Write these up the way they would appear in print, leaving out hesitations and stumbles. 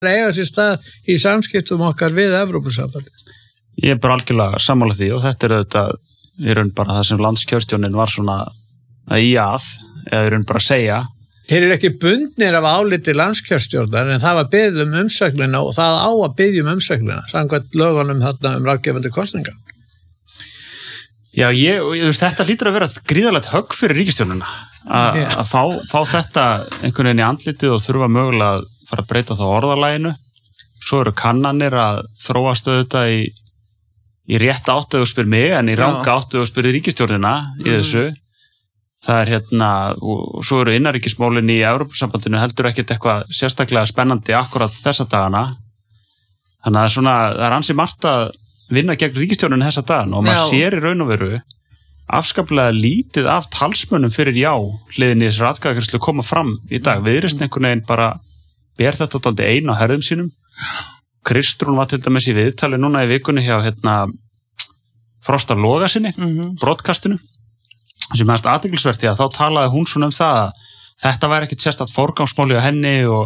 eiga sér stað í samskiptum okkar við Evrópusambandið. Ég bara algjörlega sammála því og þetta auðvitað í raun bara það sem landskjörstjórnin var svona eða í raun bara að segja. Þeir eru ekki bundnir af áliti landskjörstjórnar en það var beðið umsagnina og það á að biðja umsagnina samkvæmt lögunum þarna ráðgefandi kosninga. Já, þetta hlýtur að vera gríðarlegt högg fyrir ríkisstjórnina að fá þetta einhvern veginn í andlitið og þurfa mögulega að fara að breyta þá orðalaginu. Svo eru kannanir að þróast auðvitað í rétt áttu og spyr mig en í ranga áttu og spyr ríkisstjórnina í þessu. Það og svo eru innanríkismálin í Evrópusambandinu heldur ekkert eitthvað sérstaklega spennandi akkurat þessa dagana. Þannig að það er ansi margt að vinna gegn ríkisstjórninu þessa dagana og maður sér í raun og veru afskaplega lítið af talsmönnum fyrir hliðinni þessar atkvæðagreiðslu koma fram í dag. Viðreisn einhvern veginn bara ber þetta dálítið ein á herðum sínum. Kristrún var til dæmis í viðtali núna í vikunni hjá Frosta Logasyni, broadcastinu. Sem mest athyglisvert því að þá talaði hún svona það að þetta væri ekkert sérstakt forgangsmáli á henni og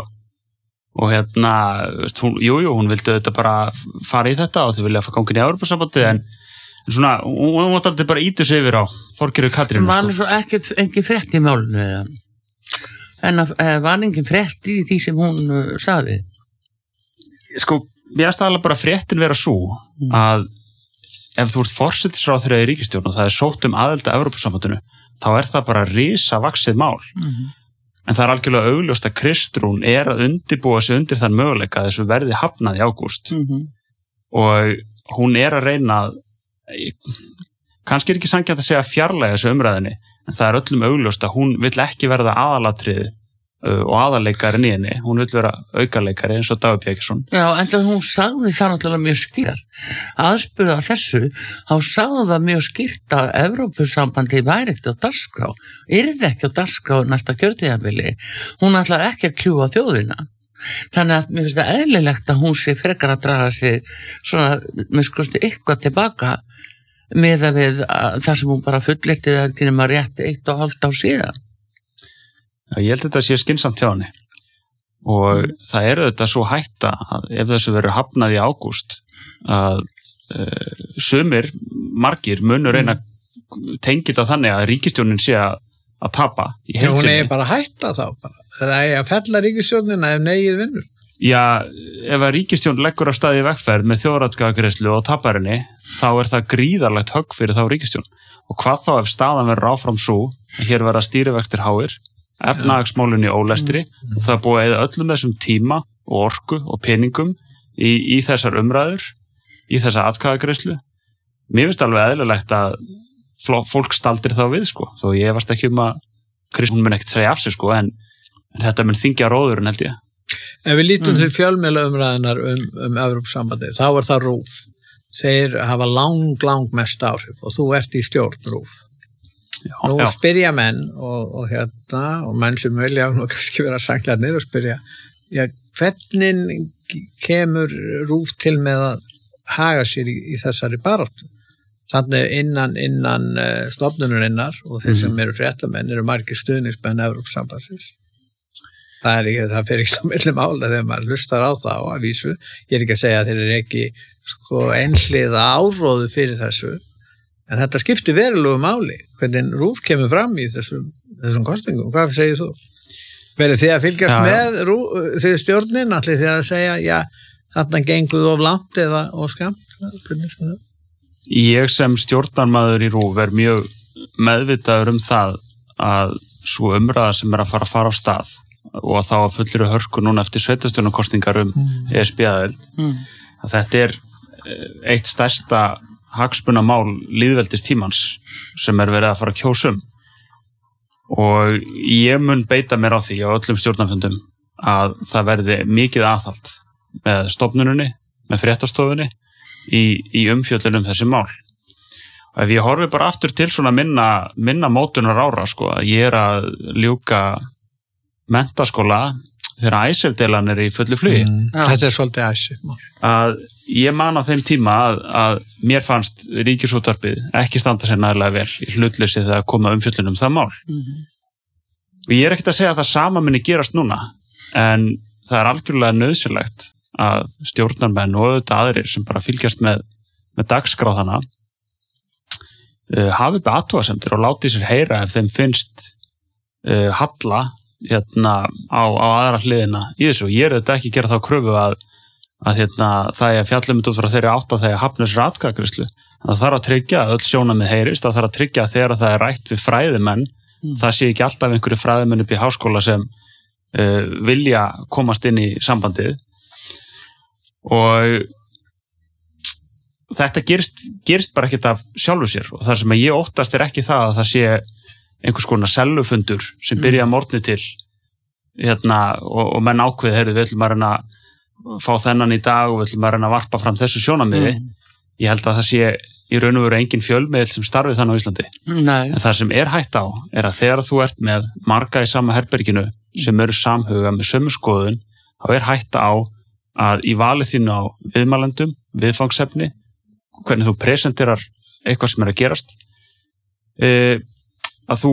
hún vildi þetta bara fara í þetta og þau vilja fara gangin í Evrópusambandið en svona, hún var alltaf bara ítus yfir á Þorgerður Katrínu. Var svo engin frétt í málinu en var engin frétt í því sem hún sagði? Mér aðstæðalega bara fréttin vera svo að ef þú ert forsætisráðherra í ríkisstjórn og það sótt aðild að Evrópusambandinu, þá það bara risavaxið mál. En það algjörlega augljóst að Kristrún að undirbúa sig undir þann möguleika að þessu verði hafnað í ágúst. Og hún að reyna kannski ekki sanngjarnt að segja fjarlæga þessu umræðinni, en það öllum augljóst að hún vill ekki verða aðalatriði og aðaleikari í henni, hún vill vera aukaleikari eins og Davíð Pétursson. Já, en hún sagði það náttúrulega mjög skýrt. Aðspurða þessu, þá sagði það mjög skýrt að Evrópusambandi væri ekki á dagskrá, yrði ekki á dagskrá næsta kjörtímabili. Hún ætlar ekki að kljúfa þjóðina. Þannig að mér finnst það eðlilegt að hún sé frekar að draga sig svona, með skoðstu eitthvað tilbaka með að við það sem hún bara fullirti það ekki nema rétt 1,5 ár síðan. Já, ég held að þetta sé skynsamt hjá henni og það þetta svo hætta að ef þessu verður hafnað í ágúst að margir munur reyna tengið það þannig að ríkisstjórnin sé að tapa í heild sinni. Hún bara hætta þá bara. Það að fella ríkisstjórnina ef negið vinnur. Já, ef að ríkisstjórn leggur af stað í vegferð með þjóðaratkvæðagreiðslu og tapar henni, þá það gríðarlegt högg fyrir þá ríkisstjórn. Og hvað þá ef staðan verður áfram svo að hér verða stýrivextir háir, efnahagsmálunni ólestri og það búið að eyða öllum þessum tíma og orku og peningum í þessar umræður, í þessa atkvæðagreiðslu. Mér finnst alveg eðlilegt að fólk staldir þá við, þó ég efast ekki að Kristrún mun ekkert segja af sig, en þetta mun þyngja róðurinn, held ég. Ef við lítum til fjölmiðla umræðunar Evrópusambandið, þá það RÚV. Þeir hafa lang mest áhrif og þú ert í stjórn RÚV. Nú spyrja menn og menn sem vilja nú kannski vera sanglarnir og spyrja hvernig kemur RÚV til með að haga sér í þessari baráttu? Þannig innan stofnunarinnar og þeir sem eru fréttamenn eru margir stuðningsmenn Evrópusambandsins. Það fer ekki svo milli mála þegar maður hlustar á það og að vísu. Ég ekki að segja að þeir eru ekki einhliða áróðu fyrir þessu. En þetta skiptir verulegu máli. Hvernig RÚV kemur fram í þessum kostingum? Hvað segir þú? Verið þið að fylgjast með þið stjórnin? Allir þið að segja, þarna genguð of langt eða of skamt? Ég sem stjórnarmaður í RÚV mjög meðvitaður það að svo umræða sem að fara á stað og að þá að fullir hörku núna eftir sveitarstjórnarkosningar ESB-aðild. Þetta eitt stærsta hagsmunamál lýðveldis tímans sem verið að fara að kjósum og ég mun beita mér á því á öllum stjórnarfundum að það verði mikið aðhald með stofnuninni, með fréttastofunni í umfjöllunum þessi mál. Og ef ég horfi bara aftur til svona minna mótunar ára, ég að ljúka menntaskóla þegar ISIF-deilan í fullu flugi. Þetta svolítið ISIF-mál. Að ég man á þeim tíma að mér fannst Ríkisútvarpið ekki standa sér nægilega vel í hlutleysi þegar koma umfjöllunum það mál. Og ég ekkert að segja að það sama muni gerast núna, en það algjörlega nauðsynlegt að stjórnarmenn og auðvitað aðrir sem bara fylgjast með dagskráðana hafi upp athugasemdir og láti sér heyra ef þeim finnst halla á aðra hliðina í þessu. Ég auðvitað ekki gera þá kröfu að það er fjallum út frá þeirri átt að það er hafna sér atkvæðagreiðslu. Það þarf að tryggja að öll sjónarmið heyrist, það þarf að tryggja að þegar það er rætt við fræðimenn, það sé ekki alltaf einhverju fræðimenn upp í háskóla sem vilja komast inn í sambandið. Og þetta gerist bara ekkert af sjálfu sér og það sem ég óttast er ekki það að það sé einhvers konar sellufundur sem byrja morgni til og menn ákveði, heyrðu, við ætlum að reyna að fá þennan í dag og við ætlum að reyna að varpa fram þessu sjónarmiði. Ég held að það sé í raun og veru engin fjölmiðill sem starfið þannig á Íslandi. Nei. En það sem er hætt á er að þegar þú ert með marga í sama herberginu sem eru samhuga með sömu skoðun, þá er hætt á að í valið þínu á viðmælendum, viðfangsefni, hvernig þú presenterar eitthvað sem er að gerast, að þú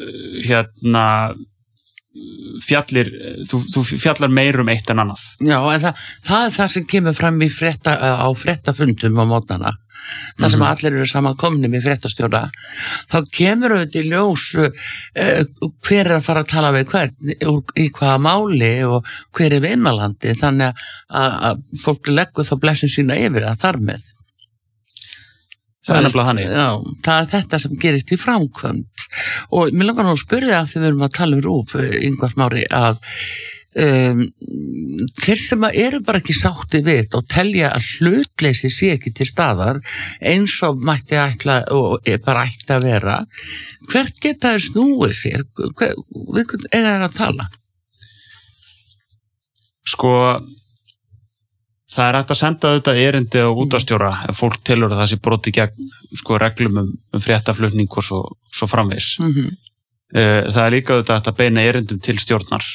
þú fjallar meir eitt en annað. Já, en það er það sem kemur fram á fréttafundum á mótnana. Það sem allir eru samankomnir með fréttastjóra, þá kemur auðvitað í ljós hver er að fara að tala við hvern, í hvaða máli og hver er viðmælandi, þannig að fólk leggur þá blessun sína yfir að þar með. Það er nefnilega þannig. Já, það er þetta sem gerist í framkvæmd og mér langar nú að spyrja að við erum að tala RÚV, Ingvar Smári, að þeir sem eru bara ekki sátti við og telja að hlutleysi sé ekki til staðar eins og mætti ætla og bara ætti að vera, hvert geta þeir snúið sér? Við hvern er að tala? Sko, það er hægt að senda þetta erindi á útvarpsstjóra ef fólk telur að það sé brotið gegn reglum fréttaflutning og svo framvegis. Það er líka þetta að beina erindum til stjórnar.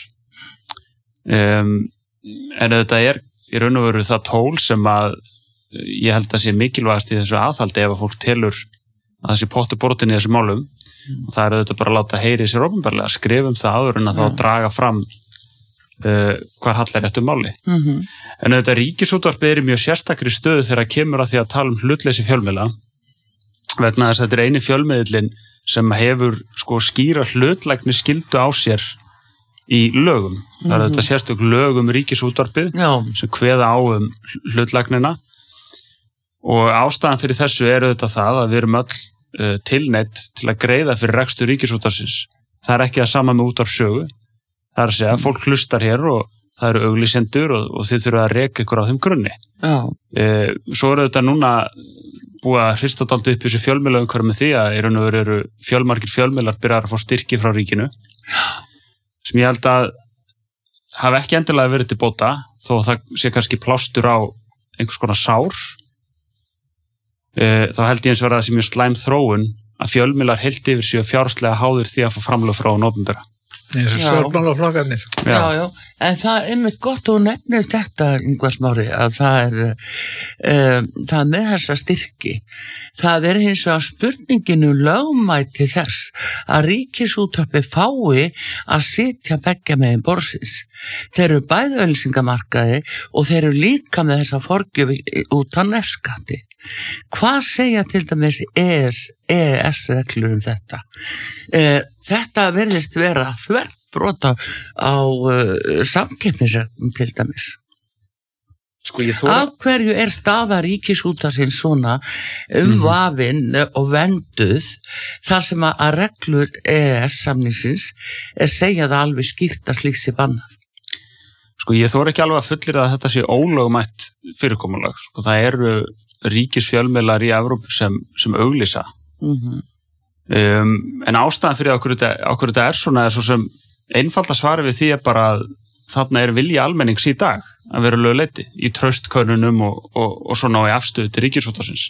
En þetta er í raun og veru það tól sem að ég held að sé mikilvægast í þessu aðhaldi ef að fólk telur að það sé pottur brotin í þessu málum og það er þetta bara að láta heyri sér opinberlega, skrifum það áður en að þá draga fram hvar hallar réttu máli. En þetta Ríkisútvarpið er í mjög sérstakri stöðu þegar kemur að því að tala hlutleysi fjölmiðla vegna þess að þetta er eini fjölmiðlinn sem hefur skýra hlutlægni skyldu á sér í lögum. Það er þetta sérstök lög Ríkisútvarpið sem kveða á hlutlægnina og ástæðan fyrir þessu er þetta það að við erum öll tilneydd til að greiða fyrir rekstur Ríkisútvarpsins. Það er ekki það sama með útvarpssögu. Það er að segja að fólk hlustar hér og það eru auglýsendur og þið þurfa að reka ykkur á þeim grunni. Svo er þetta núna búið að hrista dálítið upp í þessu fjölmiðlaumhverfi með því að í raun og veru eru fjölmargir fjölmiðlar byrjar að fá styrki frá ríkinu sem ég held að hafa ekki endilega verið til bóta þó að það sé kannski plástur á einhvers konar sár. Þá held ég eins verið að það sé mjög slæm þróun að fjölmiðlar heilt yfir séu fjárhagslega háðir því að fá framlög frá opinbera. Eins og stjórnmálaflokkarnir. Já, en það er einmitt gott og nefnir þetta, Ingvar Smári, að það er með þessa styrki. Það er hins vegar spurninginu lögmæti þess að Ríkisútvarpið fái að sitja beggja megin borðsins. Þeir eru bæði auglýsingamarkaði og þeir eru líka með þessa forgjöf út á nefskatti. Hvað segja til dæmis EES-reglur þetta? Þetta verðist vera þverbrot á samkeppnisreglum til dæmis. Af hverju er staða Ríkisútvarpsins svona vafin og venduð þar sem að reglur EES-samningsins segja það alveg skýrt að slíkt sé bannað? Ég þori ekki alveg að fullyrða að þetta sé ólögmætt fyrirkomulag. Það eru ríkisfjölmiðlar í Evrópu sem auglýsa. En ástæðan fyrir okkur þetta er svona er svo sem einfalda svari við því er bara að þarna er vilji almennings í dag að vera lögleiti í traustkönnunum og svona á í afstöðu til Ríkisútvarpsins.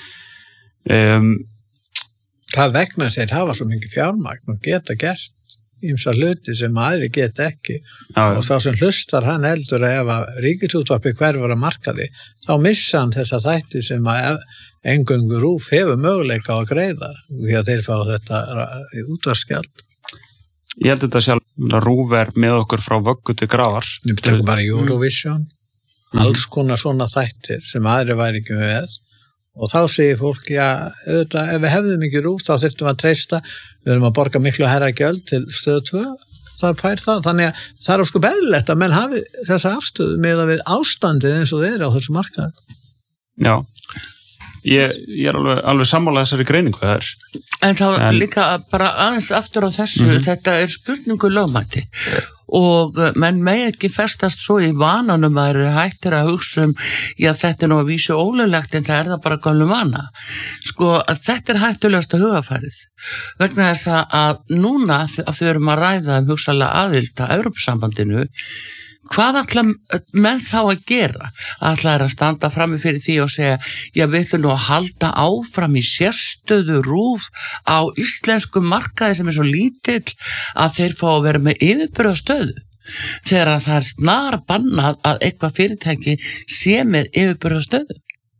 Það vegna sér hafa svo mikið fjármagn og geta gert ýmsa hluti sem aðri geta ekki og þá sem hlustar hann heldur að ef að Ríkisútvarpið hverfur að markaði þá missa hann þessa þætti sem að eingöngu RÚV hefur möguleika á að greiða því að þeir fá þetta útvarpsgjald. Ég held þetta sjálf að RÚV með okkur frá vöggu til grafar. Við tökum bara Eurovision, alls konar svona þættir sem aðri væri ekki með og þá segir fólk, já, auðvitað, ef við hefðum ekki RÚV þá þyrftum við að treysta, við erum að borga miklu herra gjöld til Stöð 2, það fær það, þannig að það er sko beðlilegt að menn hafi þessa afstöðu með að við ástandið eins og þeir á þessu markaði. Já, ég er alveg sammála þessari greiningu þar. En þá líka bara aðeins aftur á þessu, þetta er spurningu lögmæti og menn megi ekki festast svo í vananum að eru hættir að hugsa já þetta nú að vísu ólöglegt en það það bara gömlu vana. Sko að þetta hættulegasta hugafærið vegna þess að núna að við erum að ræða hugsalega aðild að Evrópusambandinu hvað ætla menn þá að gera? Ætla að standa frammi fyrir því og segja, já við ætlum nú að halda áfram í sérstöðu RÚV á íslensku markaði sem svo lítill að þeir fá að vera með yfirburðastöðu. Þegar að það snar bannað að eitthvað fyrirtæki sé með yfirburðastöðu.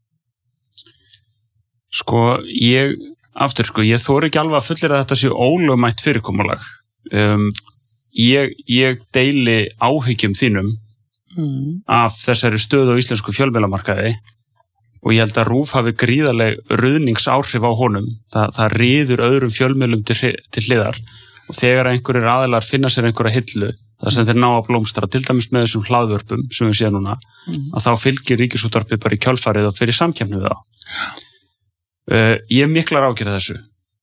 Sko, ég þori ekki alveg að fullera þetta sé ólögmætt fyrirkomulag. Ég deili áhyggjum þínum af þessari stöðu á íslensku fjölmiðlamarkaði og ég held að RÚV hafi gríðarleg ruðningsáhrif á honum. Það riður öðrum fjölmiðlum til hliðar og þegar einhverjir aðilar finna sér einhverja hillu, það sem þeir ná að blómstra, til dæmis með þessum hlaðvörpum sem við séum núna, að þá fylgir Ríkisútvarpið bara í kjölfarið og fyrir samkeppni við þá. Ég miklar ágjörð þessu.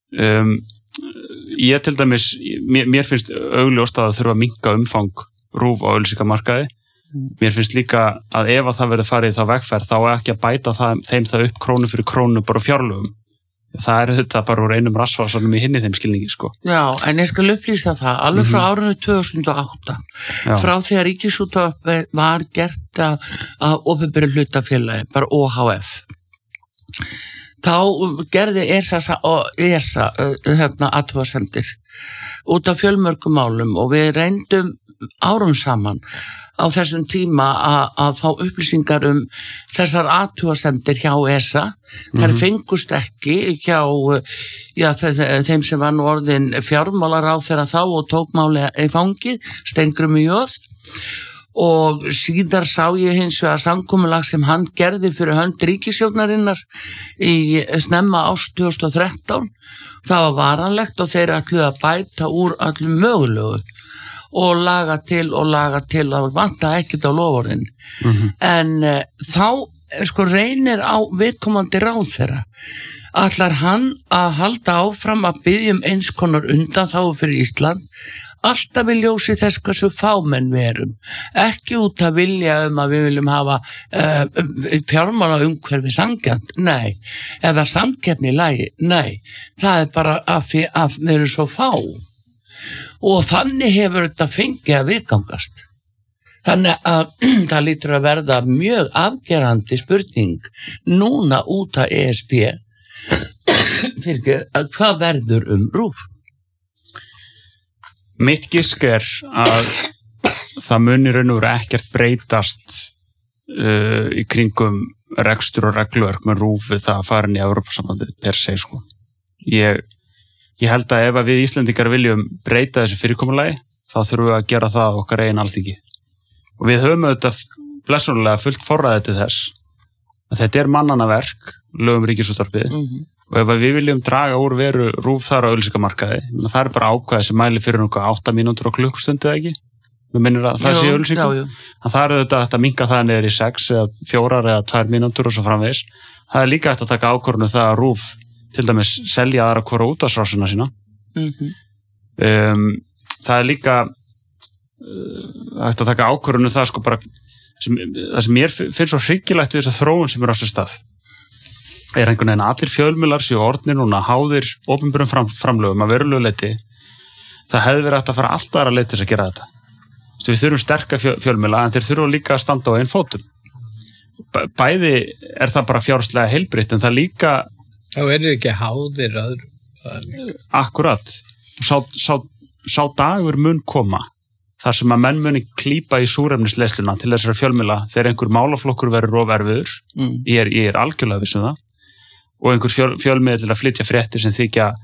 Ég til dæmis, mér finnst augljóst að það þurfa að minnka umfang RÚV á auglýsingamarkaði. Mér finnst líka að ef að það verður farið þá vegferð þá ekki að bæta þeim það upp krónu fyrir krónu bara fjárlögum. Það þetta bara úr einum rassvarsanum í hinni þeim skilningi, sko. Já, en ég skal upplýsa það, alveg frá árinu 2008, frá því að Ríkisútvarpið var gert að opinberu hlutafélagi, bara OHF. Þá gerði ESA athugasemdir út af fjölmörgum málum og við reyndum árum saman á þessum tíma að fá upplýsingar þessar athugasemdir hjá ESA. Þær fengust ekki hjá þeim sem var nú orðin fjármálaráðherra þá og tók máli í fangið, Steingrímur J. Og síðar sá ég hins vegar samkomulag sem hann gerði fyrir hönd ríkisstjórnarinnar í snemma árs 2013. Það var varanlegt og þeir ætluðu að bæta úr öllum mögulegu og laga til og vantaði ekkert á loforðin. En þá sko reynir á viðkomandi ráðherra. Ætlar hann að halda áfram að biðja eins konar undanþágu fyrir Ísland alltaf í ljósi þess hversu fámenn við erum, ekki út að vilja að við viljum hafa fjármála umhverfi sanngjarnt, nei, eða samkeppni í lagi, nei, það bara að við erum svo fá og þannig hefur þetta fengið að viðgangast. Þannig að það lítur að verða mjög afgerandi spurning núna út af ESB fyrir hvað verður RÚV? Mitt gisk að það muni raun og veru ekkert breytast í kringum rekstur og regluverk með RÚV við það að fara inn í Evrópusambandið per se, sko. Ég held að ef við Íslendingar viljum breyta þessu fyrirkomulagi, þá þurfum við að gera það okkar eigin Alþingi. Og við höfum auðvitað blessunarlega fullt forræði til þess að þetta er mannanna verk, lögum Ríkisútvarpið, og ef við viljum draga úr veru RÚV þar á auglýsingamarkaði, það er bara ákvæði sem mæli fyrir 8 mínútur á klukkustund eða ekki. Við minnir að það sé auglýsingum. Það er auðvitað að minnka það niður í 6 eða 4 eða 2 mínútur og svo framvegis. Það er líka hægt að taka ákvörðun það að RÚV til dæmis selja aðra hvora útvarpsrásina sína. Það er líka hægt að taka ákvörðun það sko bara það sem mér finnst svo hryggilegt við þessa þróun sem er á sér stað. Er einhvern veginn allir fjölmiðlar séu orðnir núna háðir opinberum framlögum að verulegu leyti. Það hefði verið hægt að fara allt aðra leið til þess að gera þetta. Við þurfum sterka fjölmiðla en þeir þurfum líka að standa á einn fótum. Bæði er það bara fjárhagslega heilbrigt en það líka þá er ekki háðir öðru. Akkurat. Sá dagur mun koma þar sem að menn muni klípa í súrefnisleisluna til þessara fjölmiðla þegar einhver málaflokkur verður of erfiður. Ég er algjörlega viss um það. Og einhver fjölmiðl til að flytja fréttir sem þykja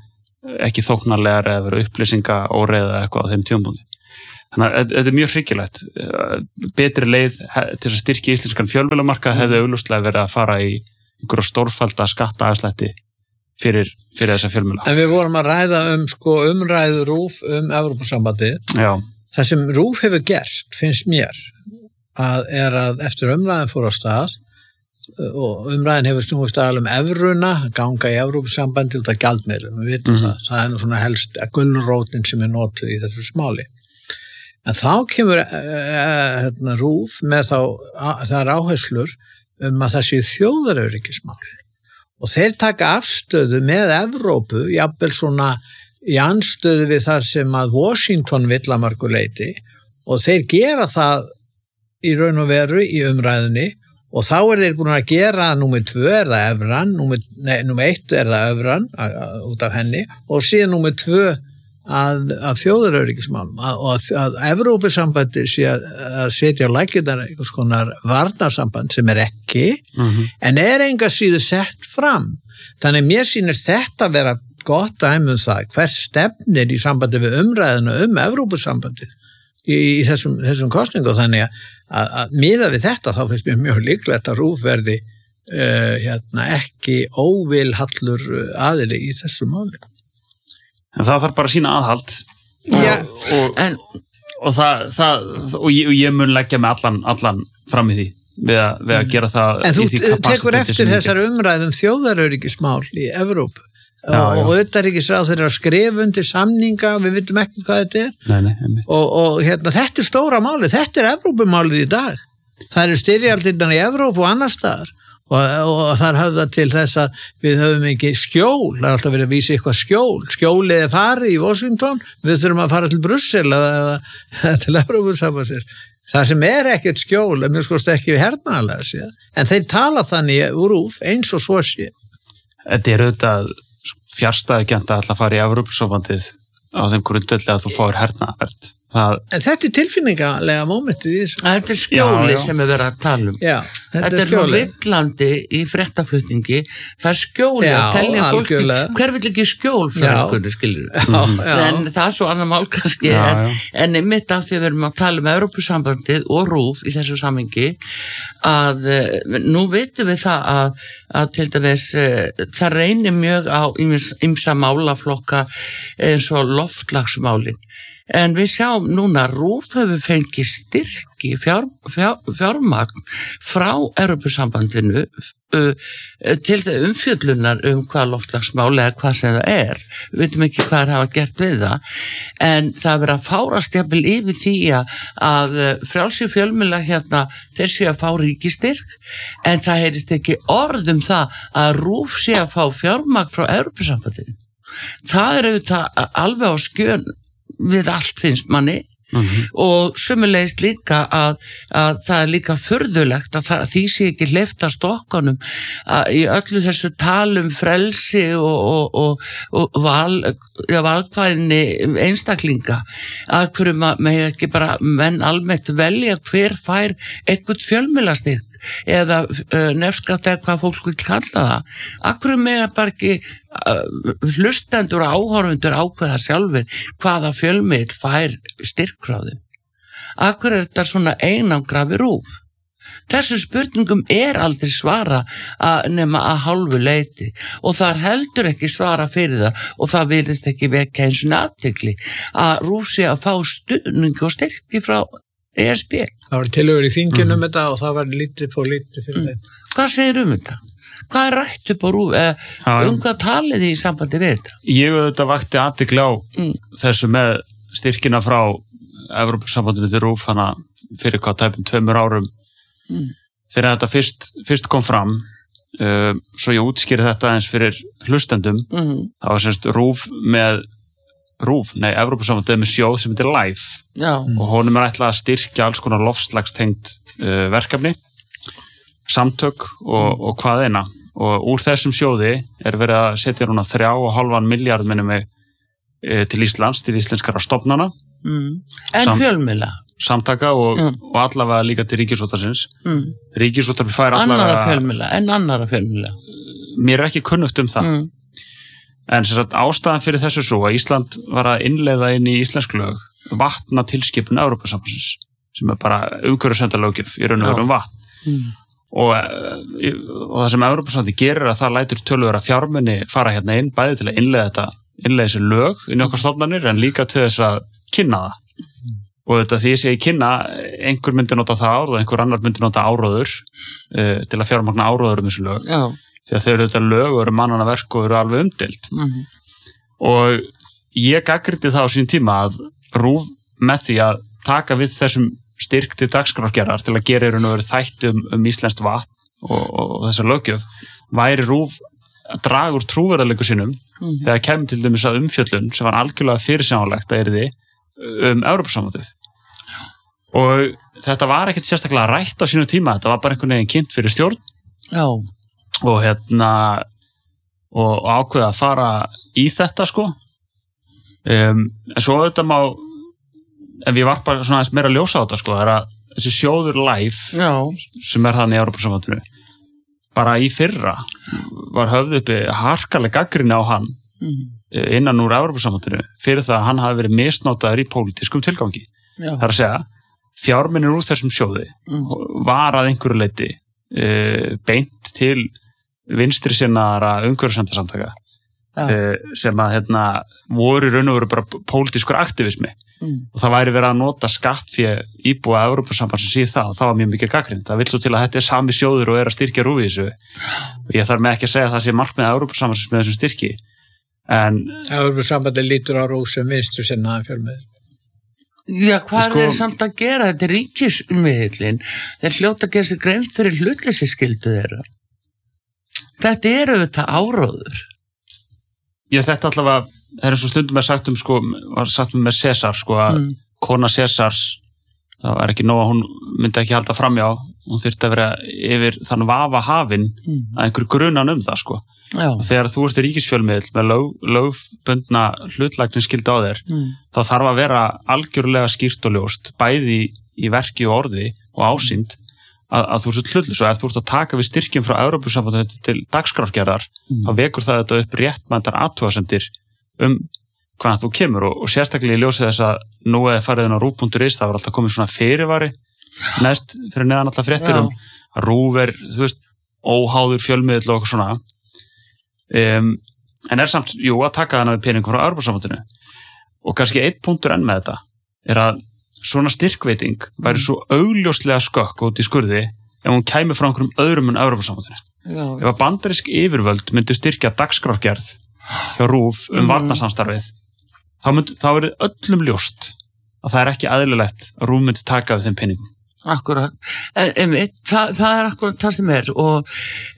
ekki þóknarlegar eða vera upplýsinga óreiða eitthvað á þeim tímapunkti. Þannig að þetta mjög hryggilegt. Betri leið til að styrkja íslenskan fjölmiðlamarkað hefði augljóslega verið að fara í einhverja stórfælda skattaafslætti fyrir þessa fjölmiðla. En við vorum að ræða umræðu RÚV Evrópusambandið. Já. Það sem RÚV hefur gert, finnst mér, að eftir umræðin fór á stað og umræðin hefur snúist evruna, ganga í Evrópusambandið út af gjaldmiðlum, við vitum það er nú svona helst gulrótin sem notuð í þessu smáli. En þá kemur RÚV með þær áherslur að það séu þjóðaröryggismál og þeir taka afstöðu með Evrópu, jafnvel svona í anstöðu við þar sem að Washington vill að mörgu leyti og þeir gera það í raun og veru í umræðunni og þá þeir búin að gera númer 2 er það evran, númer 1 er það evran út af henni og síðan númer 2 að þjóðaröryggismálum og að Evrópusambandi sé að setja á laggirnar einhvers konar varnarsamband sem ekki en enga síður sett fram. Þannig mér sýnir þetta vera gott dæmi það hver stefnir í sambandi við umræðuna Evrópusambandið í þessum kosningu og þannig að miða við þetta þá finnst mér mjög líklegt að RÚV verði ekki óvilhallur aðili í þessu máli. En það þarf bara að sína aðhald og ég mun leggja með allan fram í því við að gera það en í því kapasiteti. En þú tekur eftir þessar umræðum þjóðaröryggismál í Evrópu og utanríkisráð þeir eru að skrifa undir samninga, við vitum ekki hvað þetta er. Nei, og þetta er stóra máli, þetta er Evrópumálið í dag. Það eru styrjaldirnar í Evrópu og annar staðar. Og þar höfða til þess að við höfum ekki skjól, það er alltaf verið að vísa eitthvað skjólið er farið í Washington, við þurfum að fara til Brussel eða til Evrópusambandsins. Það sem er ekkert skjól, mjög skoðst ekki við hernaðarlega séð, en þeir tala þannig úr RÚV eins og svo sé. Þetta er auðvitað fjarstæðugjönd að alltaf fara í Evrópusambandið á þeim grundvelli að þú fáir hernaðarvernd. En þetta er tilfinningalega mómentið í þessu. Þetta er skjóli sem við verðum að tala um. Já, þetta er svo villandi í fréttaflutningi. Það er skjóli að telja fólki. Hver vill ekki skjól frá einhverju, skilur? En það er svo annar mál kannski. En mitt af því við erum að tala um Evrópusambandið og RÚV í þessu samhengi að nú vitum við það að til dæmis það reynir mjög á ýmsa málaflokka eins og loftslagsmálin. En við sjáum núna RÚV hefur fengið styrki fjármagn frá Evrópusambandinu til umfjöllunar hvað loftslagsmál eða hvað sem það er. Við veitum ekki hvað hafa gert við það, en það verið að fárast jafnvel yfir því að frjálsir fjölmiðla þeir sé að fá ríkistyrk, en það heyrist ekki orð það að RÚV sé að fá fjármagn frá Evrópusambandinu. Það er auðvitað alveg á skjön við allt finnst manni og sömulegist líka að það er líka furðulegt að því sé ekki hleypt að stokkunum í öllu þessu talum frelsi og valkvæðinni einstaklinga að hverju með ekki bara menn almennt velja hver fær eitthvað fjölmiðlastyrk eða nefnskatt eða hvað fólk vil kalla það. Akkur með bara ekki hlustendur og áhorfundur ákveða sjálfur hvaða fjölmiðl fær styrkráðum. Akkur er þetta svona einangra við RÚV. Þessum spurningum er aldrei svara nema að hálfu leyti og það heldur ekki svara fyrir það og það virðist ekki vekja eins og athygli að RÚV sé að fá stuðning og styrki frá ESB. Það var tillögur í þinginu þetta og það var lítið fyrir þeim. Hvað segir þetta? Hvað er rætt upp á RÚV? Hvað talið þið í sambandi við þetta? Ég þetta vakti athygli á þessu með styrkina frá Evrópusambandinu til RÚV hana fyrir hvað tæpum 2 árum þegar þetta fyrst kom fram svo ég útskýri þetta eins fyrir hlustendum það var semst Evrópusambandið með sjóð sem heitir LIFE og honum er ætlað að styrkja alls konar loftslagstengt verkefni samtök og hvað eina og úr þessum sjóði er verið að setja núna 3,5 miljard til Íslands, til íslenskara stofnana en fjölmiðla samtaka og allavega líka til Ríkisútvarpsins Ríkisútvarpið fær allavega annarra fjölmiðla mér er ekki kunnugt það En sem sagt ástæðan fyrir þessu svo að Ísland var að innleiða inn í íslensk lög vatnatilskipun Evrópusambandsins sem bara umhverfisverndarlöggjöf í raun og veru vatn. Og það sem Evrópusambandið gerir að það lætur töluverða fjármuni fara hérna inn bæði til að innleiða þessi lög inn í okkar stofnanir en líka til þess að kynna það. Og þetta því ég segi kynna, einhver myndi nota það og einhver annar myndi nota áróður til að fjármagna áróður þessu lög. Já. Því að þau eru þetta lög og eru mannanna verk og eru alveg umdeild. Og ég gagnrýndi það á sínum tíma að RÚV með því að taka við þessum styrk til dagskrárgerðar til að gera raun og veru þætti íslenskt vatn og þessa löggjöf væri RÚV að draga úr trúverðarleiku sínum þegar kemur til dæmis að umfjöllun sem var algjörlega fyrirsjáanlegt að yrði Evrópusambandið. Og þetta var ekkert sérstaklega rætt á sínum tíma, þetta var bara einhvern veginn kynnt fyrir stjórn. Já. Og og ákveða að fara í þetta sko. En svo þetta má ef ég var bara svona aðeins meira að ljósa á þetta sko, það að þessi sjóður LIFE sem þannig í Evrópusambandinu bara í fyrra var höfð uppi harkaleg gagnrýni á hann innan úr Evrópusambandinu fyrir það að hann hafi verið misnotaður í pólitískum tilgangi. Það að segja, fjármunir úr þessum sjóði var að einhverju leyti beint til vinstri sinnaðara umhverfisverndarsamtaka sem að voru raun og veru bara pólitískur aktivismi. Og það væri verið að nota skatt fyrir íbúa Evrópusambandsins í það og það var mjög mikið gagnrýnt. Það vill svo til að þetta sami sjóður og að styrkja RÚV í þessu. Og ég þarf með ekki að segja að það sé markmið Evrópusambandsins með þessum styrki. En Evrópusambandið lítur á RÚV sem vinstri sinnaðan fjölmiðil. Já, hvað er þeir samt að gera? Þetta er ríkismiðillinn. Þeir hljóta að gera sér grein fyrir hlutleysiskyldu þeirra. Þetta er auðvitað áróður. Já, þetta allavega, það er eins og stundum sagt sko, var sagt með César sko að kona Césars, það var ekki nóg að hún myndi ekki halda framjá, hún þyrfti að vera yfir þann vafa hafin að einhver grunan það sko. Já. Og þegar þú ert í ríkisfjölmiðl með lögbundna hlutlækningsskyldu á þér, þá þarf að vera algjörlega skýrt og ljóst, bæði í verki og orði og ásýnd að þú ert hlutlaus og ef þú ert að taka við styrkjum frá Evrópusambandinu til dagskrárgerðar þá vekur það þetta upp réttmændar athugasemdir hvaðan þú kemur og sérstaklega í ljósi þess að nú eða farið inn á RÚV.is það var alltaf komið svona fyrirvari neðst fyrir neðan alltaf fréttir að RÚV þú veist, óháður fjölmiðl og okkur svona en samt, að taka þarna við peningum frá Evrópusambandinu og kannski einn punktur enn með þetta er að svona styrkveiting væri svo augljóslega skökk út í skurði ef hún kæmi frá einhverjum öðrum en Evrópusambandinu. Ef að bandarísk yfirvöld myndu styrkja dagskrárgerð hjá RÚV varnarsamstarfið, þá er öllum ljóst að það er ekki eðlilegt að RÚV myndi taka við þeim peningum. Akkurat. Það er akkurat það sem er og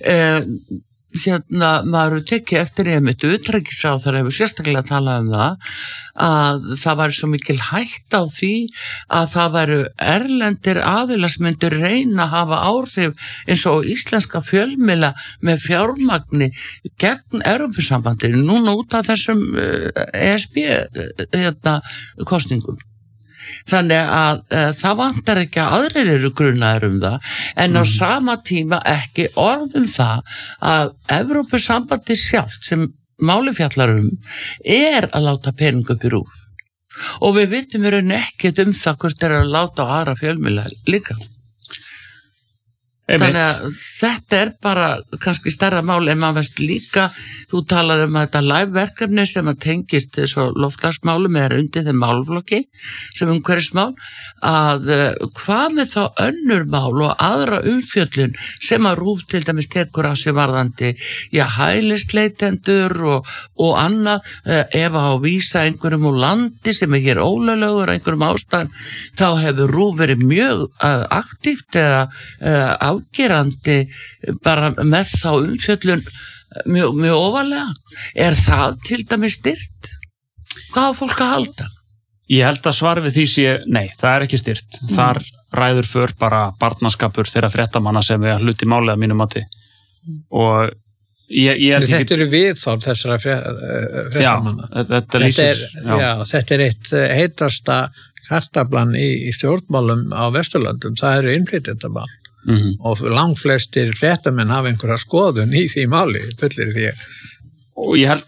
maður tekið eftir utanríkisráðherra hefur sérstaklega talað að það væri svo mikil hætta á því að það væru erlendir aðilar sem myndir reyna að hafa áhrif eins og íslenska fjölmiðla með fjármagni gegn Evrópusambandinu núna út af þessum ESB kosningum. Þannig að það vantar ekki að aðrir eru grunaðir það en á sama tíma ekki orð það að Evrópusambandið sjálft sem máli fjallar er að láta pening upp í RÚV og við vitum ekkert það hvort er að láta á aðra fjölmiðla líka. Þannig að þetta er bara kannski stærra mál en maður veist líka, þú talar að þetta live-verkefni sem að tengist svo loftslagsmálum eða undir þeim málflokki sem umhverfismál að hvað með þá önnur mál og aðra umfjöllun sem að RÚV til dæmis tekur á sig varðandi hælisleitendur og annað ef að vísa einhverjum úr landi sem er hér ólöglegur einhverjum ástæðum, þá hefur RÚV verið mjög aktíft eða afgerandi bara með þá umfjöllun mjög ofalega. Er það til dæmis styrt? Hvað á fólk að halda? Ég held að svar við því sé, nei, það er ekki styrt. Þar ræður för bara barnaskapur þeirra fréttamanna sem við hluti málið að mínu mati. Og þetta eru viðþorf þessara fréttamanna. Þetta er eitt heitasta kartaflan í stjórnmálum á Vesturlöndum, það eru innflytjendamál. Og langflestir fréttamenn hafa einhverja skoðun í því máli, fullir því. Og ég held að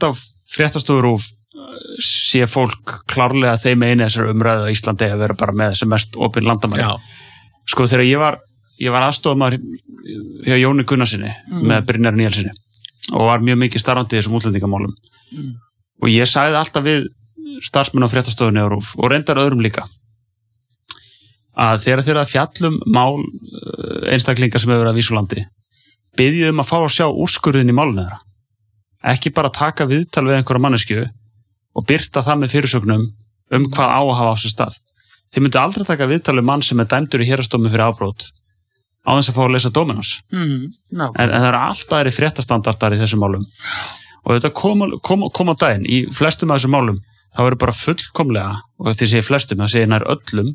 fréttastofu RÚV sé fólk klárlega þeim eini þessar umræðu á Íslandi að vera bara með þessi mest opin landamæri. Sko þegar ég var aðstofamaður hjá Jóni Gunnarsinni með Brynjari Níelsinni og var mjög mikið starfandi í þessum útlendingamálum og ég sagði alltaf við starfsmenn á fréttastofunni á RÚV og reyndar öðrum líka að þegar þeir að fjallum mál einstaklingar sem hefur verið að vísulandi biðjum að fá að sjá úrskurðin í málinu þeirra. Ekki bara taka viðtal við einhverja manneskju og birta það með fyrirsögnum hvað á að hafa á sér stað. Þið myndu aldrei taka viðtal við mann sem dæmdur í héraðsdómi fyrir afbrot á þess að fá að lesa dóminn hans. En það eru alltaf aðrir fréttastandardar í þessum málum. Og þetta kom á daginn í flestum af þessum málum, þá eru bara fullkomlega, og því sé flestum, það sé nær öllum,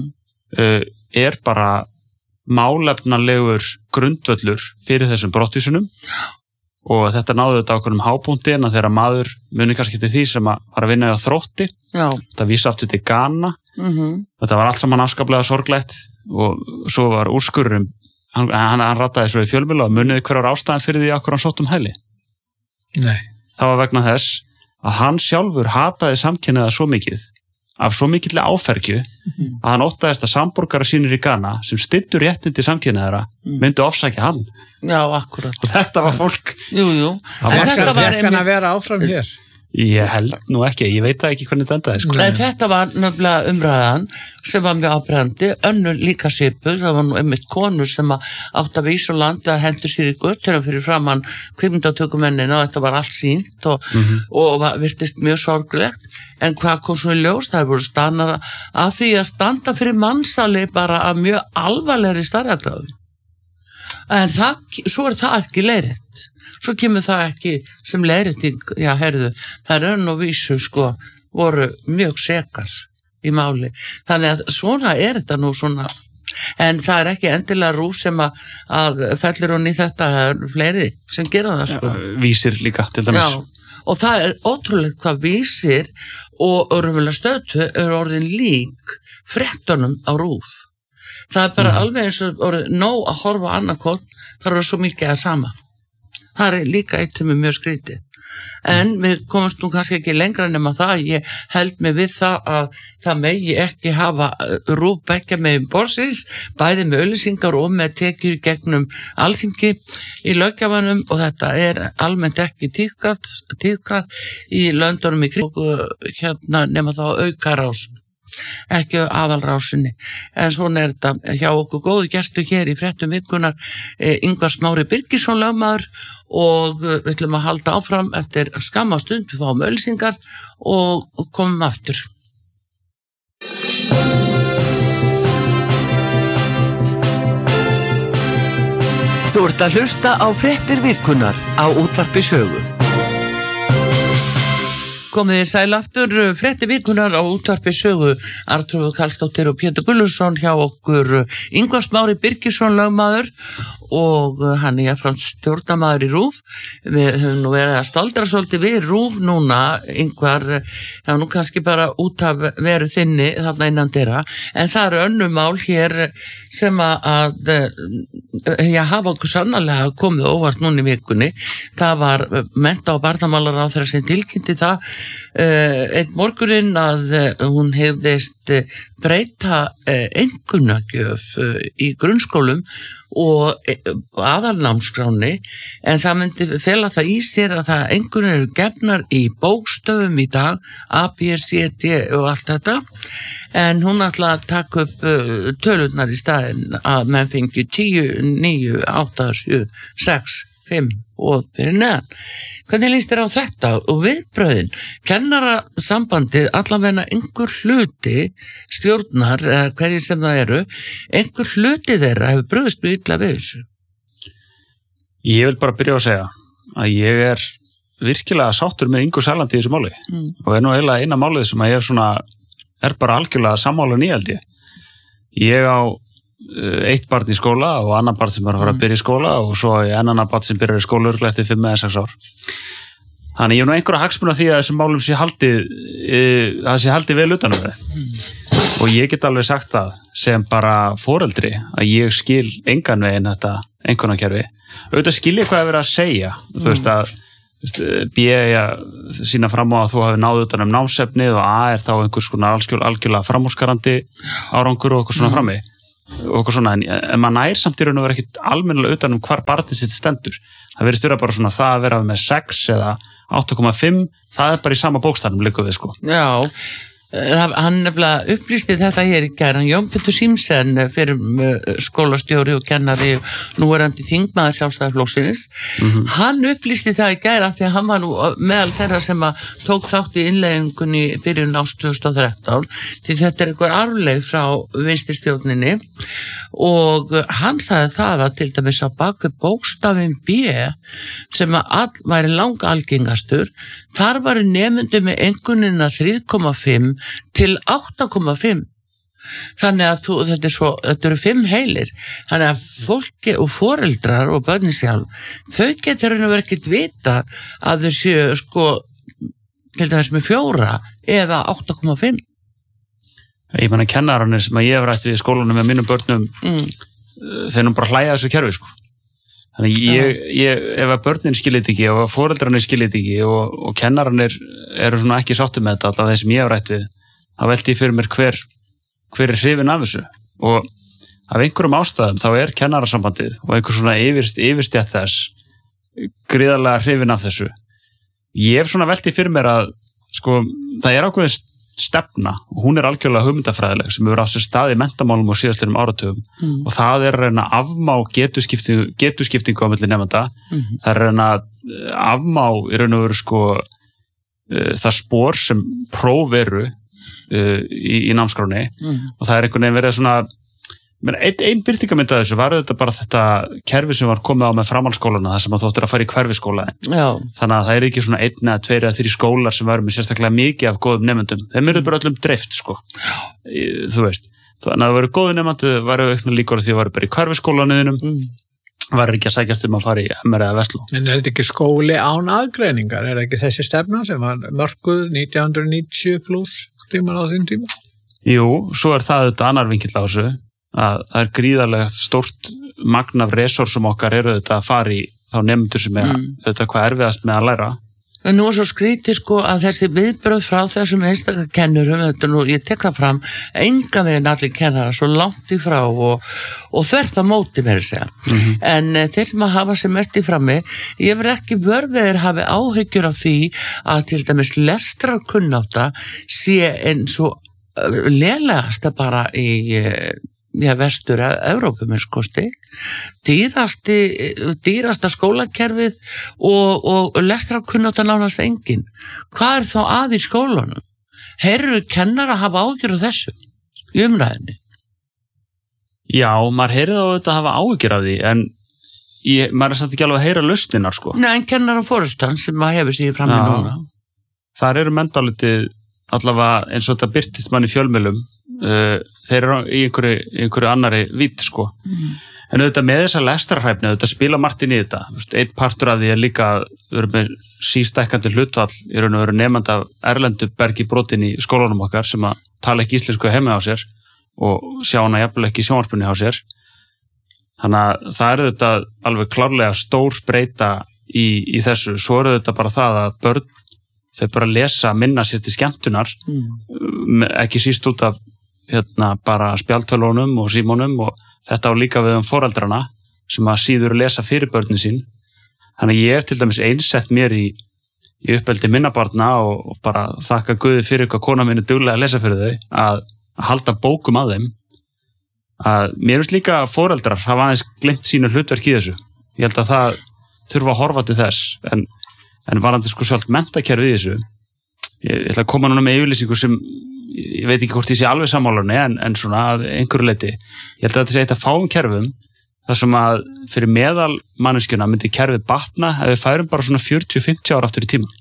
bara málefnalegur grundvöllur fyrir þessum brottvísunum og þetta náðu þetta ákveðnum hápunkti en þegar maður muni kannski til því sem að var að vinna á Þrótti, þetta vísa aftur til Ghana, þetta var allt saman afskaplega sorglegt og svo var úrskurðurinn, hann rataði svo í fjölmiðla og muniði hver var ástæðan fyrir því akkur hann sótt hæli. Nei. Það var vegna þess að hann sjálfur hataði samkynniða svo mikið af svo mikilli áfergju að hann óttaðist að samborgara sínir í Ghana sem styddu réttindi samkynniðara myndi ofsækja hann. Já, akkurat. Og þetta var fólk. Jú. Fekk hann að vera áfram hér? Ég held nú ekki, ég veit ekki hvernig þetta endaði. Sko. En þetta var nefnilega umræðan sem var mjög ábrendi, önnur líka svipuð, það var nú einmitt konur sem átt að vísa landi að hendur sér í göttur fyrir framann kvikmyndatökumennina og þetta var allt sýnt og virtist mjög sorglegt. En hvað kom svo í ljós? Það voru stannar að því að standa fyrir mannsali bara að mjög alvarlegri stærðagráðu. En svo það ekki leiðrétt. Svo kemur það ekki sem leiðrétting, það er og vísu voru mjög sekar í máli. Þannig að svona er þetta nú svona. En það er ekki endilega RÚV sem að fellir hún í þetta, það er fleiri sem gera það Vísir líka til dæmis. Já, og það er ótrúlegt hvað Vísir og raunverulega Stötu eru orðin lík fréttunum á RÚV. Það er bara alveg eins og orðið nóg að horfa á annarkot, það eru svo mikið að sama. Það er líka eitt sem er mjög skrítið. En við komumst nú kannski ekki lengra nema það, ég held mig við það að það megi ekki hafa RÚV beggja megin borðsins, bæði með auglýsingar og með tekjur gegnum Alþingi í löggjafanum og þetta er almennt ekki tíðkað í löndunum í kring og nema þá aukarásum. Ekki aðalrásinni, en svona er þetta hjá okkur góðu gestu hér í fréttum vikunar Ingvar Smári Birgisson lögmaður og við ætlum að halda áfram eftir skamma stund, við fáum auglýsingar og komum aftur. Þú ert að hlusta á fréttir vikunar á Útvarpi Sögu. Komið sæl aftur, fréttir vikunar á Útvarpi Sögu, Arnþrúður Karlsdóttir og Pétur Gulluðsson hjá okkur Ingvar Smári Birgisson lögmaður og hann er jafnframt stjórnarmaður í RÚV. Við höfum nú verið að staldra svolítið við RÚV núna, Ingvar, það er nú kannski bara út af veru þinni þarna innan dyra, en það eru önnur mál hér sem að hafa okkur sannarlega komið óvart núna í vikunni. Það var mennta- og barnamálaráðherra sem tilkynnti það einn morguninn að hún hefðist breyta einkunnagjöf í grunnskólum og aðalnámskráni, en það myndi fela það í sér að það einkunnir eru gefnar í bókstöfum í dag, A, B, C, D og allt þetta, en hún ætla að taka upp tölurnar í staðinn að menn fengi 10, 9, 8, 7, 6, 5 og fyrir neðan. Hvernig líst þér á þetta og viðbröðin? Kennarasambandið allavega einhver hluti stjórnar, eða hverjir sem það eru, einhver hluti þeirra hefur brugðist mjög illa við þessu. Ég vil bara byrja að segja að ég er virkilega sáttur með Ingu Sæland í þessu máli og er nú eiginlega eina málið sem að ég er bara algjörlega sammála nýjaldi. Ég á eitt barn í skóla og annan barn sem er að fara að byrja í skóla og svo annan barn sem byrjar í skóla örugglega eftir 5 eða 6 ár. Þannig ég hef nú einhverja hagsmuna því að þessum málum sé haldið vel utan um það. Og ég get alveg sagt það sem bara foreldri að ég skil engan veginn þetta einkunnarkerfi. Auðvitað skil ég hvað er verið að segja. Þú veist að B sína fram á að þú hafi náð utan námsefnið og A þá einhvers konar algjörlega framúrskarandi árangur og eitthvað svona frammi og eitthvað svona, en maður nær samt í raun og vera ekkit almennilega utan hvar barnið sitt stendur. Það verðist vera bara svona það að vera með 6 eða 8,5, það bara í sama bókstafnum liggur við sko. Já, hann nefnilega upplýsti þetta hér í gær, hann Jón Pétur Símsen fyrir skólastjóri og kennari núverandi þingmaður Sjálfstæðisflokksins, hann upplýsti það í gær af því að hann var nú meðal þeirra sem að tók þátt í innleiðingunni byrjun árs 2013, því þetta einhver arfleif frá vinstristjórninni og hann sagði það að til dæmis á baku bókstafinn B sem að væri langalgengastur, þar var nemyndu með einkunnina 3,5 til 8,5. Þannig að þetta eru 5 heilir. Þannig að fólki og foreldrar og börnin sjálf, þau getur verið ekkert vita að þau séu sko til dæmis með 4 eða 8,5. Ég meina kennararnir sem að ég hef rætt við í skólanum með mínum börnum, þeir nú bara hlæja þessu kerfi sko. Þannig ef að börnin skiljið ekki og foreldrarnir skiljið ekki og kennararnir eru svona ekki sáttir með þetta, allavega þeir sem ég hef rætt við, þá velti ég fyrir mér hver er hrifinn af þessu og af einhverjum ástæðum þá er kennarasambandið og einhver svona yfirstjætt þess gríðarlega hrifinn af þessu. Ég hef svona velti fyrir mér að sko það er ákveðin stefna og hún er algjörlega hugmyndafræðileg sem hefur á sér stað í menntamálum og síðastlinnum áratugum og það er að reyna að afmá getuskiptingu á milli nemenda, það er að reyna að afmá í raun og veru sko það spor sem próf eru í námskráni og það er einhvern veginn verið svona ein birtingamynd af þessu var auðvitað bara þetta kerfi sem var komið á með framhaldsskólana þar sem að þú ættir að fara í hverfisskóla. Þannig að það er ekki svona 1 eða 2 eða 3 skólar sem varum með sérstaklega mikið af góðum nemendum. Þeim eru bara öllum dreift sko. Þú veist. Þannig að það voru góðu nemendu, varu aukna líkur því að varu bara í hverfisskólanuðinum, varu ekki að sækjast að fara í MR eða Vestló. En er þetta ekki skóli án aðgreiningar? Er ekki þessi stefna sem var mörkuð 1990 pluss tíman á þeim tíma? Jú, svo er það auðvitað annar vinkill á þessu. Að það er gríðarlega stórt magn af resursum okkar eru þetta að fara í þá nemendur sem er þetta hvað erfiðast með að læra. En nú er svo skrítið sko að þessi viðbröð frá þessum einstaklega kennurum, þetta nú, ég tek það fram, engan veginn allir kennara svo langt í frá og þvert á móti með að segja. En þeir sem að hafa sem mest í frammi, ég verð ekki vörðir hafi áhyggjur af því að til dæmis lestrarkunnátta sé eins og lélegasta bara í vestur Evrópu með skosti, dýrasta skólakerfið og lestrarkunnátta nánast engin. Hvað er þá að í skólanum? Heyrðu kennara hafa áhyggjur af þessu í umræðinni? Já, maður heyrði á þetta að hafa áhyggjur af því, en maður er samt ekki alveg að heyra lausninar sko. Nei, en kennara fórustan sem maður hefur sig fram í núna. Þar eru mentalitið allavega eins og þetta birtist mann í fjölmiðlum, þeir eru í einhverju annari vítt sko. En auðvitað með þessa lestrarhæfni, auðvitað spila margt inn í þetta. Einn partur af því er líka að vera með sístækkandi hlutvall í raun og veru nemanda af erlendu bergi brotin í skólanum okkar sem að tala ekki íslensku heima á sér og sjá hana jafnvel ekki í sjónvarpunni á sér. Þannig að það er auðvitað alveg klárlega stór breyta í þessu. Svo er auðvitað bara það að börn þau bara lesa, minna sér til skemmtunar, ekki síst út af bara spjaldtölunum og símónum og þetta á líka við foreldrana sem að síður lesa fyrir börnin sín. Þannig að ég hef til dæmis einsett mér í uppeldi minna barna og bara þakka Guði fyrir hvað kona mín er duglega að lesa fyrir þau, að halda bókum að þeim. Að mér finnst líka að foreldrar hafa aðeins glemt sínu hlutverk í þessu. Ég held að það þurfa að horfa til þess, en varandi sko sjálft menntakerfið í þessu. Ég ætla að koma núna með yfirlýsingu sem ég veit ekki hvort ég sé alveg sammálarni en svona að einhverju leyti. Ég held að þetta sé eitt af fáum kerfum þar sem að fyrir meðal manneskjuna myndi kerfið batna ef við færum bara svona 40-50 ára aftur í tíma.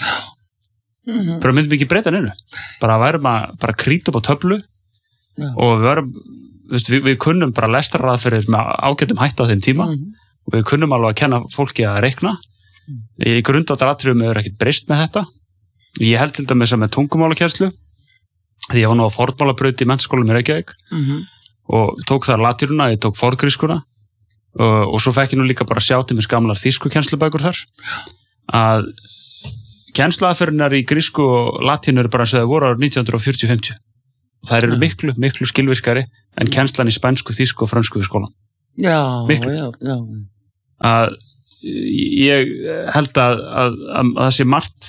Bara myndum ekki breyta neinu. Bara værum að bara krýta upp á töflu og við kunnum bara lestraraðferðir með ágætum hætta á þeim tíma og við kunnum alveg að kenna fólki að reikna. Í grundvallaratriðum hefur ekkert breyst með þetta. Ég held til dæmis að með tungumálakennslu, því ég var nú á fornmálabraut í menntaskólanum í Reykjavík og tók þar latínuna, ég tók forngrískuna og svo fekk ég nú líka bara sjá til mér gamlar þýskukennslubækur þar, að kennsluaðferðirnar í grísku og latínu eru bara eins og það voru árið 1940-50 og það eru miklu skilvirkari en kennslan í spænsku, þýsku og frönsku við skólan. Miklu. Að ég held að það sé margt,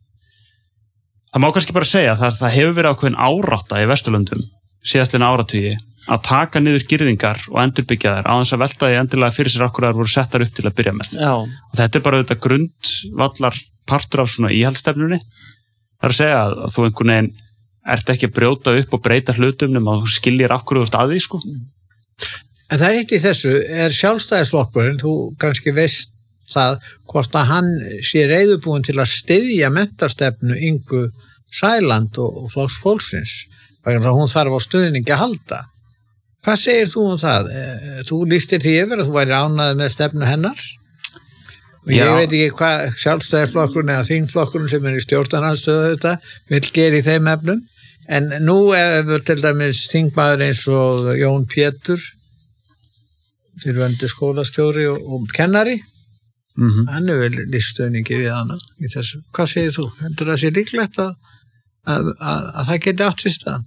það má kannski bara segja að það hefur verið ákveðin árátta í Vesturlöndum síðastliðna áratugi að taka niður girðingar og endurbyggja þær á þess að velta því endilega fyrir sér okkur að það voru settar upp til að byrja með. Já. Og þetta bara þetta grundvallar partur af svona íhaldsstefnunni. Það að segja að þú einhvern veginn ert ekki að brjóta upp og breyta hlutum nema að þú skiljir okkur úr að því, sko. En það eitt í þessu, Sjálfstæðisflokkurinn, þú kannski veist það hvort að hann sé reiðubúin til að styðja menntastefnu Ingu Sæland og Flokks fólksins, vegna að hún þarf á stuðningi að halda. Hvað segir þú það? Þú lýstir því yfir að þú væri ánægð með stefnu hennar? Og ég veit ekki hvað Sjálfstæðisflokkurinn eða þingflokkurinn sem í stjórnarandstöðu þetta vil gera í þeim efnum. En nú hefur til dæmis þingmaður eins og Jón Pétur, fyrrverandi skólastjóri og kennari, hann hefur lýst stuðningi við hana í þessu. Hvað segir þú? Heldur það sé líklegt að það geti átt sér stað?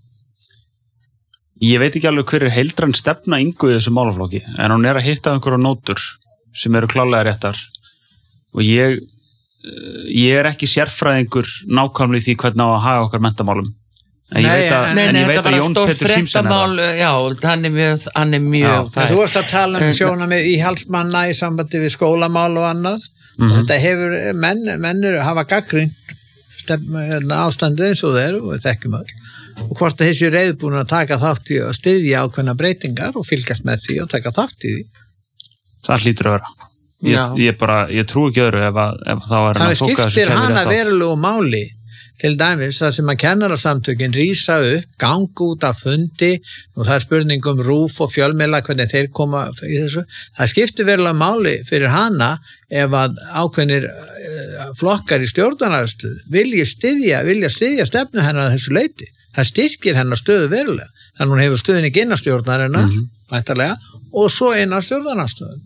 Ég veit ekki alveg hver heildræn stefna Ingu í þessu málaflokki, en hún að hitta einhverja nótur sem eru klárlega réttar og ég ekki sérfræðingur nákvæmlega í því hvernig á að haga okkar menntamálum. En ég veit að Jón Pétur Símsen já, hann er mjög þú varst að tala sjónarmið íhaldsmanna í sambandi við skólamál og annað og þetta hefur, menn hafa gagnrýnt ástandið eins og þeir og við þekkjum öll og hvort að þessi reiðbúin að taka þátt í að styðja ákveðna breytingar og fylgjast með því og taka þátt í því. Það hlýtur að vera. Ég trú ekki öðru ef þá er það skiptir hana verulegu máli til dæmis það sem að kennarasamtökin rísa upp, ganga út af fundi og það er spurning RÚV og fjölmiðla hvernig þeir koma í þessu. Það skiptir verulega máli fyrir hana ef að ákveðnir flokkar í stjórnarandstöðu vilja styðja stefnu hennar að þessu leyti. Það styrkir hennar stöðu verulega. Þannig hún hefur stöðning innan stjórnarinnar, væntanlega, og svo innan stjórnarandstöðu.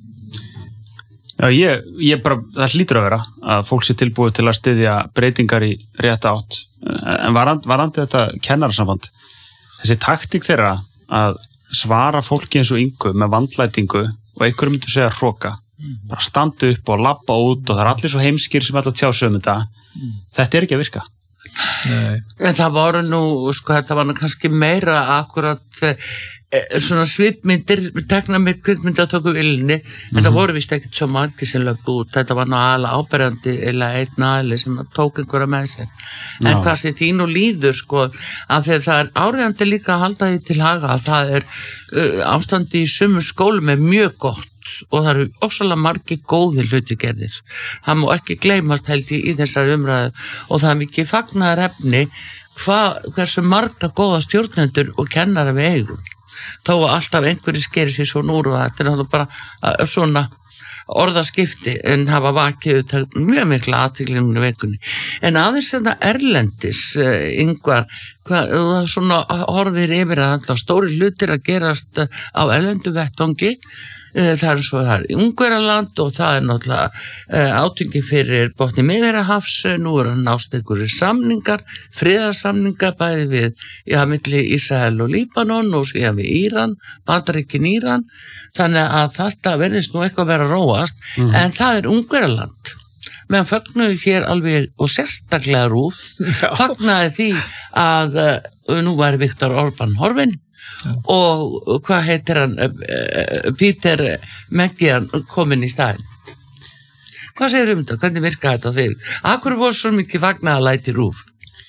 Já, ég bara, það hlýtur að vera að fólk sé tilbúið til að styðja breytingar í rétta átt. En varandi þetta kennarasamband, þessi taktík þeirra að svara fólki eins og Ingu með vandlætingu og einhverjum myndir segja hroka, bara standa upp og labba út og það er allir svo heimskir sem ætla að tjá sig þetta. Þetta er ekki að virka. Nei. En það voru nú, þetta var nú kannski meira akkurat svona svipmyndir, tekna með kvikmyndatöku vilni, en það voru vist ekkert svo margir sem lögðu út, þetta var nú alveg áberandi eða einn aðli sem tók einhverja með sér. En hvað sé því nú líður, af því að það er áríðandi líka að halda því til haga að það er ástandi í sumum skólum er mjög gott og það eru ósala margir góðir hluti gerðir. Það má ekki gleymast held í þessar umræðu og það er mikið fagnaðarefni hversu marga góða stjórnendur og kennara við eigum. Þó að alltaf einhverju skeri sér svona úr og þetta er náttúrulega bara svona orðaskipti en hafa vakið mjög mikla athyglingu vikunni. En aðeins þetta erlendis, Ingvar, svona horfir yfir að alltaf stóri hlutir að gerast á erlendu vettvangi. Það er svo það er Ungverjaland og það er náttúrulega átungi fyrir botni Miðjarðarhafs, nú er að nást einhverjir samningar, friðarsamningar bæði við, milli Ísrael og Líbanon og síðan við Íran, Bandaríkin Íran, þannig að þetta verðist nú eitthvað vera róast, en það er Ungverjaland. Meðan fögnuðu hér alveg og sérstaklega RÚV, fagnaði því að nú væri Viktor Orbán horfinn, og hvað heitir hann Peter Meggian komin í staðinn. Hvað segir þetta? Hvernig virka þetta á þig? Akkur voru svo mikið fagnaðalæti RÚV?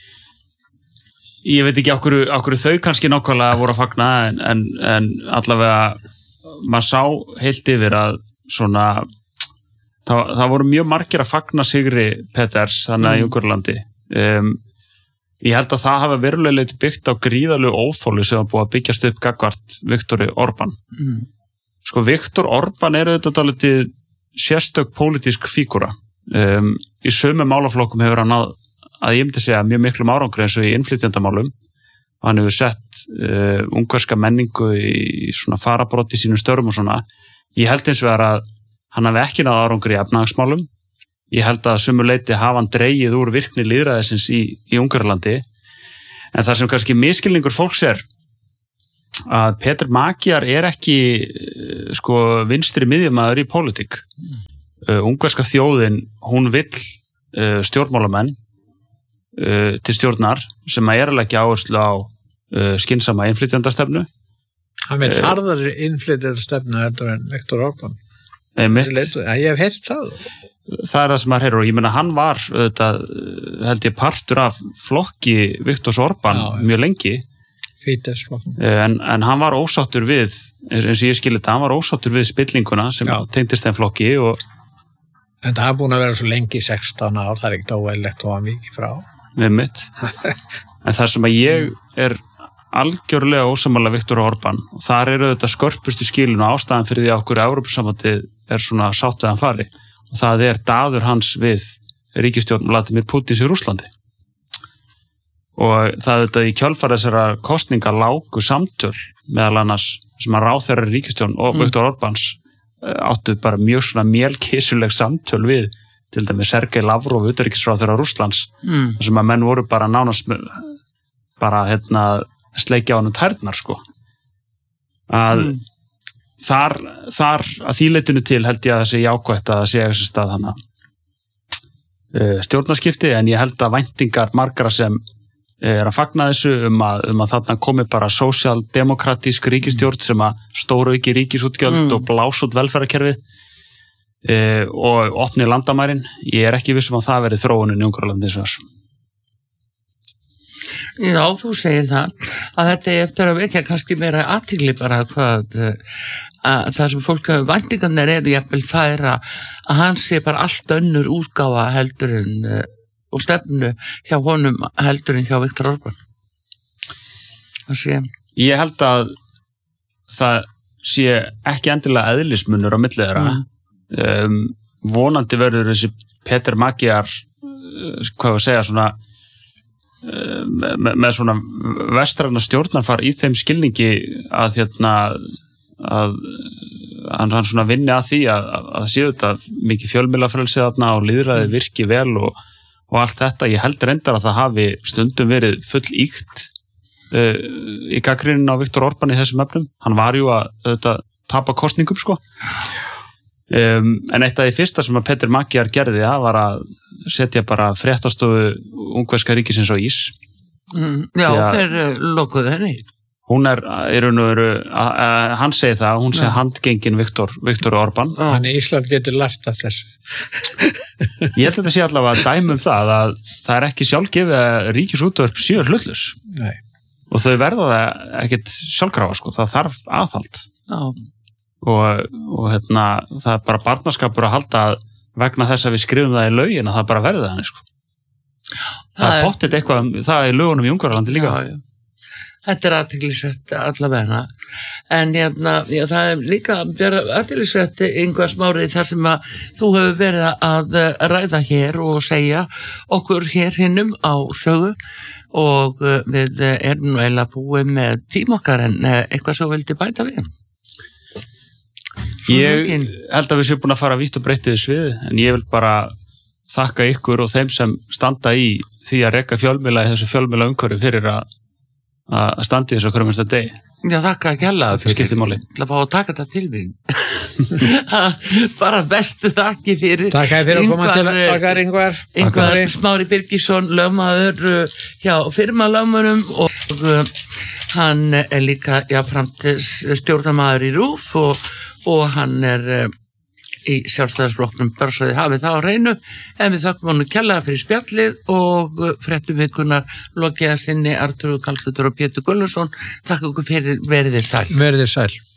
Ég veit ekki okkur þau kannski nákvæmlega voru að fagna en allavega maður sá heilt yfir að svona það voru mjög margir að fagna sigri Peters þannig í Ungverjalandi. Ég held að það hafa verulega byggt á gríðarlegu óþoli sem var búið að byggjast upp gagnvart Viktori Orbán. Viktor Orbán er auðvitað dálítið sérstök pólitísk fígúra. Í sumum málaflokkum hefur hann að ég myndi segja mjög miklum árangri eins og í innflytjendamálum. Hann hefur sett ungverska menningu í svona farabrót í sínum störfum og svona. Ég held eins vegar að hann hafi ekki náð árangri í efnahagsmálum ég held að sumuleyti hafa hann dregið úr virkni lýðræðisins í Ungverjalandi, en það sem kannski misskilningur fólks að Pétur Magyar ekki sko vinstri miðjumaður í pólitík. Ungverska þjóðin, hún vill stjórnmálamenn til stjórnar sem að leggja áherslu á skynsama innflytjandastefnu. Hann vil harðari innflytjandastefnu heldur en Viktor Orbán. Ég hef heyrt það. Það það sem maður heyrir, og ég meina hann var held ég partur af flokki Viktors Orbán mjög lengi. En hann var ósáttur við, eins og ég skil þetta, hann var ósáttur við spillinguna sem tengdist þeim flokki En það er búin að vera svo lengi 16 ár, það ekkert óeðlilegt og hann vikið frá. Einmitt. En það sem að ég algjörlega ósammála Viktor Orbán, og þar þetta skörpustu skilin og ástæðan fyrir því að okkur Evrópusambandið svona sátt við hann fari, og það daður hans við ríkisstjórn Vladimir Pútins í Rússlandi. Og það í kjölfar þessara kosninga lágu samtöl meðal annars sem að ráðherrar ríkisstjórn og Viktor Orbáns áttu bara mjög svona mélkisuleg samtöl við til dæmis Sergei Lavrov, utanríkisráðherra Rússlands, sem að menn voru bara nánast bara sleikja á honum tærnar sko. Að þar að því leitinu til held ég að það sé jákvætt að það sé þessi stað hana stjórnarskipti, en ég held að væntingar margra sem að fagna þessu að þarna komi bara sósíaldemokratísk ríkisstjórn sem að stórauki ríkisútgjöld og blás út velferðarkerfið og opni landamærin. Ég ekki viss að það verið þróunin í Ungverjalandi eins og þess. Já, þú segir það að þetta eftir að vekja kannski meira athygli bara hvað að það sem fólk hefur væntingarnir jafnvel þær að hann sé bara allt önnur útgáfa heldur en og stefnu hjá honum heldur en hjá Viktor Orbán. Ég held að það sé ekki endilega eðlismunur á milli þeirra. Vonandi verður þessi Pétur Magyar hvað við segja svona með svona vestræna stjórnarfar í þeim skilningi að hann svona vinni að því að séu þetta mikið fjölmiðlafrelsi þarna og lýðræði virki vel og allt þetta. Ég held reyndar að það hafi stundum verið full íkt í gagnrýninu á Viktor Orbán í þessum efnum. Hann var jú að tapa kosningum sko. En eitt af því fyrsta sem að Pétur Magyar gerði var að setja bara fréttastofu ungverska ríkisins á ís. Já, þeir lokuðu henni. Hún í raun og veru, hann segi það, hún segi handgengin Viktor Orbán. Þannig Ísland getur lært af þessu. Ég held að þetta sé allavega dæmi það að það ekki sjálfgefið að ríkisútvarp séu hlutlaus. Nei. Og þau verða það ekkert sjálfkrafa sko, það þarf aðhald. Já. Og það bara barnaskapur að halda vegna þess að við skrifum það í lögin að það bara verði þannig sko. Það pottið eitthvað, það í lögunum í Ungverjalandi líka. Já. Þetta athyglisvert allavega, en það líka athyglisvert Ingvar Smári þar sem að þú hefur verið að ræða hér og segja okkur hér hinnum á sögu og við erum nú eiginlega búið með tíma okkar en eitthvað svo vildi bæta við. Ég held að við séum búin að fara vítt og breytt yfir svið, en ég vil bara þakka ykkur og þeim sem standa í því að reka fjölmiðla í þessu fjölmiðla umhverfi fyrir að standi þessu okkur um einsta degi. Já, þakka ekki alveg fyrir. Skiptir máli. Til að fá að taka þetta til mig. Bara bestu þakki fyrir. Takk fyrir að koma til okkar, Ingvar. Ingvar Smári Birgisson, lögmaður hjá firmalögmönnum og hann líka jafnframt stjórnarmaður í RÚV og hann í sjálfstæðisflokknum bara svo þið hafið það á hreinu, en við þakkum honum kærlega fyrir spjallið og fréttum vikunar lokið að sinni Artúr Karlsdóttir og Pétur Gullarsson. Takk okkur fyrir, verið þið sæl. Verið þið sæl.